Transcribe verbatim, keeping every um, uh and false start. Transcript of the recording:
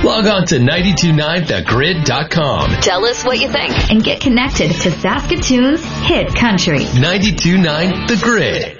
Log on to nine two nine the grid dot com. Tell us what you think and get connected to Saskatoon's hit country. nine two nine The Grid.